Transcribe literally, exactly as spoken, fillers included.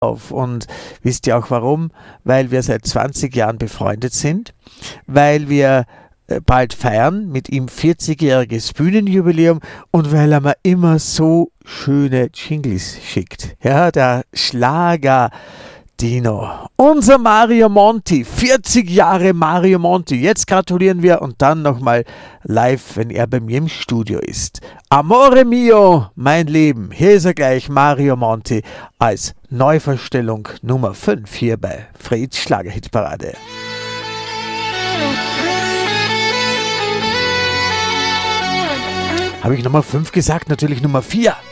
auf. Und wisst ihr auch warum? Weil wir seit zwanzig Jahren befreundet sind, weil wir äh, bald feiern mit ihm vierzigjähriges Bühnenjubiläum und weil er mir immer so schöne Jingles schickt. Ja, der Schlager Dino. Unser Mario Monti, vierzig Jahre Mario Monti. Jetzt gratulieren wir und dann nochmal live, wenn er bei mir im Studio ist. Amore mio, mein Leben. Hier ist er gleich, Mario Monti, als Neuverstellung Nummer fünf hier bei Fritz Schlagerhitparade. Habe ich Nummer fünf gesagt? Natürlich Nummer vier.